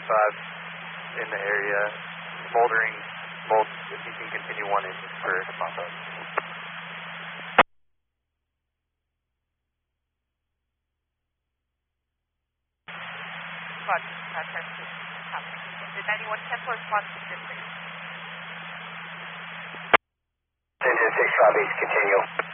5 in the area. Smoldering mold, if you can continue 1 inch for the pop-up. Roger, did 9110 correspond to this? Engine 658, continue.